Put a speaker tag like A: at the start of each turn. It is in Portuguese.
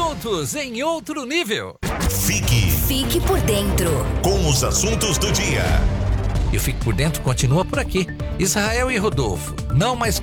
A: juntos em outro nível.
B: Fique por dentro.
C: Com os assuntos do dia.
A: E o Fique por Dentro continua por aqui. Israel e Rodolfo, não mais